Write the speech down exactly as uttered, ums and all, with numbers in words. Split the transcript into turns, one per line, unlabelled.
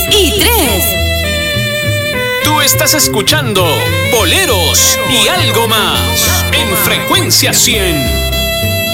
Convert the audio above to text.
y tres.
Tú estás escuchando Boleros y algo más en Frecuencia cien.